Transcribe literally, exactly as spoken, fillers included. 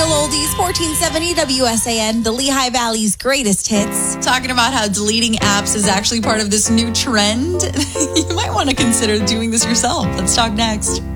Real Oldies, fourteen seventy W S A N, the Lehigh Valley's greatest hits. Talking about how deleting apps is actually part of this new trend. You might want to consider doing this yourself. Let's talk next.